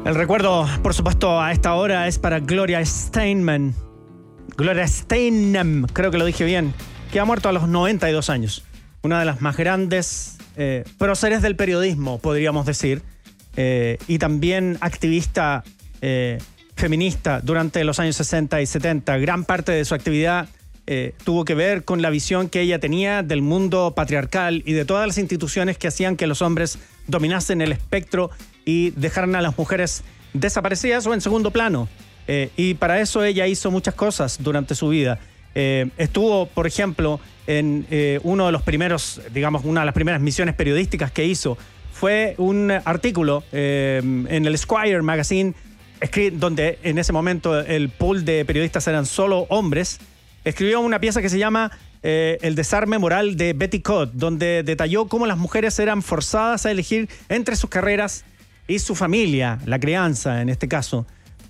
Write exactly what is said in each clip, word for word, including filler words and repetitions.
El recuerdo, por supuesto, a esta hora es para Gloria Steinem. Gloria Steinem, creo que lo dije bien, que ha muerto a los noventa y dos años. Una de las más grandes eh, próceres del periodismo, podríamos decir, eh, y también activista eh, feminista durante los años sesenta y setenta. Gran parte de su actividad eh, tuvo que ver con la visión que ella tenía del mundo patriarcal y de todas las instituciones que hacían que los hombres dominasen el espectro y dejaran a las mujeres desaparecidas o en segundo plano. Eh, y para eso ella hizo muchas cosas durante su vida. Eh, estuvo, por ejemplo, en eh, uno de los primeros, digamos, una de las primeras misiones periodísticas que hizo fue un artículo eh, en el Esquire Magazine, donde en ese momento el pool de periodistas eran solo hombres. Escribió una pieza que se llama eh, El desarme moral de Betty Codd, donde detalló cómo las mujeres eran forzadas a elegir entre sus carreras y su familia, la crianza en este caso.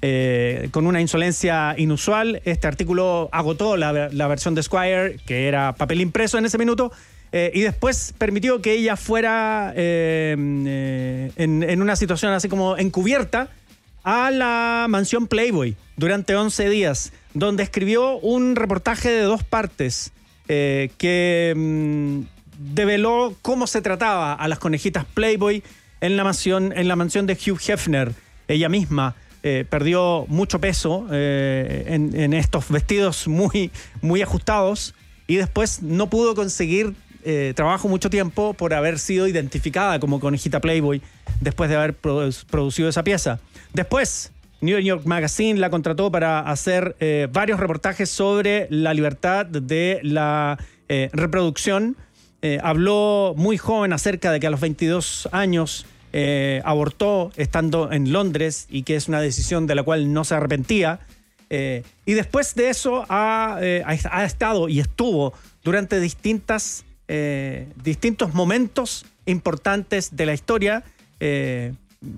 Eh, con una insolencia inusual, este artículo agotó la, la versión de Esquire, que era papel impreso en ese minuto, eh, y después permitió que ella fuera eh, eh, en, en una situación así como encubierta a la mansión Playboy durante once días, donde escribió un reportaje de dos partes eh, que mmm, develó cómo se trataba a las conejitas Playboy en la mansión, en la mansión de Hugh Hefner. Ella misma eh, perdió mucho peso eh, en, en estos vestidos muy, muy ajustados y después no pudo conseguir eh, trabajo mucho tiempo por haber sido identificada como conejita Playboy después de haber produ- producido esa pieza. Después, New York Magazine la contrató para hacer eh, varios reportajes sobre la libertad de la eh, reproducción. Eh, habló muy joven acerca de que a los veintidós años eh, abortó estando en Londres y que es una decisión de la cual no se arrepentía. Eh, y después de eso ha, eh, ha estado y estuvo durante distintas, eh, distintos momentos importantes de la historia, eh,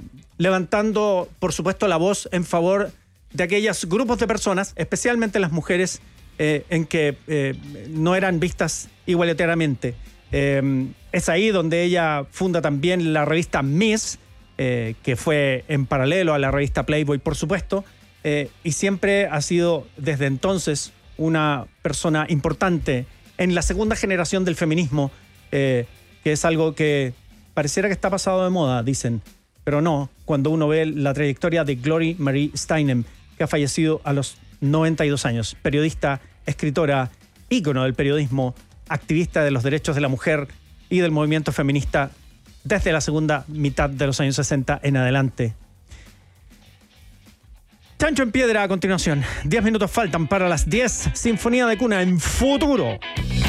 levantando, por supuesto, la voz en favor de aquellos grupos de personas, especialmente las mujeres, eh, en que eh, no eran vistas igualitariamente. Eh, es ahí donde ella funda también la revista Miss, eh, que fue en paralelo a la revista Playboy, por supuesto, eh, y siempre ha sido desde entonces una persona importante en la segunda generación del feminismo, eh, que es algo que pareciera que está pasado de moda, dicen, pero no, cuando uno ve la trayectoria de Gloria Marie Steinem, que ha fallecido a los noventa y dos años, periodista, escritora, ícono del periodismo, activista de los derechos de la mujer y del movimiento feminista desde la segunda mitad de los años sesenta en adelante. Chancho en piedra a continuación. Diez minutos faltan para las diez. Sinfonía de cuna en Futuro.